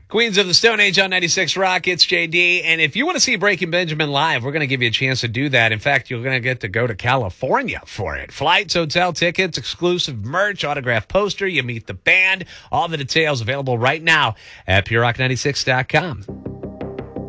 Queens of the Stone Age on 96 Rock, it's JD. And if you want to see Breaking Benjamin live, we're going to give you a chance to do that. In fact, you're going to get to go to California for it. Flights, hotel tickets, exclusive merch, autographed poster. You meet the band. All the details available right now at purerock96.com.